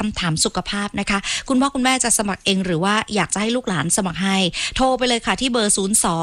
ำถามสุขภาพนะคะคุณพ่อคุณแม่จะสมัครเองหรือว่าอยากจะให้ลูกหลานสมัครให้โทรไปเลยค่ะที่เบอร์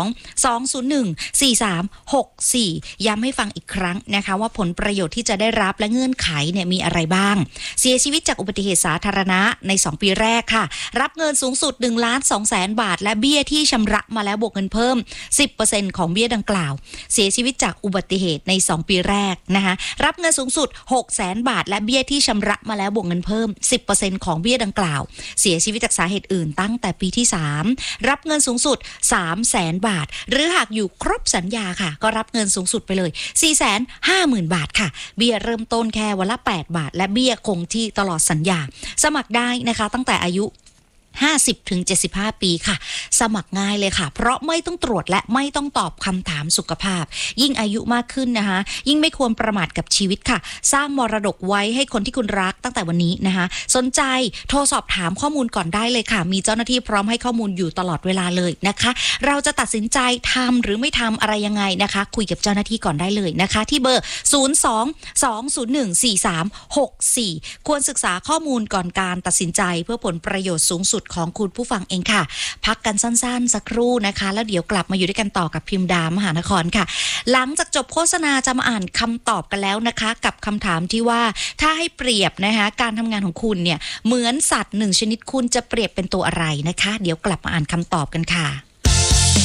02-201-4364ย้ำให้ฟังอีกครั้งนะคะว่าผลประโยชน์ที่จะได้รับและเงื่อนไขเนี่ยมีอะไรบ้างเสียชีวิตจากอุบัติเหตุสาธารณะใน2ปีแรกค่ะรับเงินสูงสุด 1,200,000 บาทและเบี้ยที่ชำระมาแล้วบวกเงินเพิ่ม 10% ของเบี้ยดังกล่าวเสียชีวิตจากอุบัติเหตุใน2ปีแรกนะคะรับเงินสูงสุด 600,000 บาทและเบี้ยที่ชำระมาแล้วบวกเงินเพิ่ม 10% ของเบี้ยดังกล่าวเสียชีวิตจากสาเหตุอื่นตั้งแต่ปีที่3รับเงินสูงสุด 300,000 บาทหรือหากอยู่ครบสัญญาค่ะก็รับเงินสูงสุดไปเลย 450,000 บาทค่ะเบี้ยเริ่มต้นแค่วันละ8 บาทและเบี้ยคงที่ตลอดสัญญาสมัครได้นะคะตั้งแต่อายุ50-75 ปีค่ะสมัครง่ายเลยค่ะเพราะไม่ต้องตรวจและไม่ต้องตอบคำถามสุขภาพยิ่งอายุมากขึ้นนะคะยิ่งไม่ควรประมาทกับชีวิตค่ะสร้างมรดกไว้ให้คนที่คุณรักตั้งแต่วันนี้นะคะสนใจโทรสอบถามข้อมูลก่อนได้เลยค่ะมีเจ้าหน้าที่พร้อมให้ข้อมูลอยู่ตลอดเวลาเลยนะคะเราจะตัดสินใจทำหรือไม่ทำอะไรยังไงนะคะคุยกับเจ้าหน้าที่ก่อนได้เลยนะคะที่เบอร์02-201-4364ควรศึกษาข้อมูลก่อนการตัดสินใจเพื่อผลประโยชน์สูงสุดของคุณผู้ฟังเองค่ะพักกันสั้นๆสักครู่นะคะแล้วเดี๋ยวกลับมาอยู่ด้วยกันต่อกับพิมดามหานครค่ะหลังจากจบโฆษณาจะมาอ่านคำตอบกันแล้วนะคะกับคำถามที่ว่าถ้าให้เปรียบนะคะการทำงานของคุณเนี่ยเหมือนสัตว์1ชนิดคุณจะเปรียบเป็นตัวอะไรนะคะเดี๋ยวกลับมาอ่านคำตอบกันค่ะ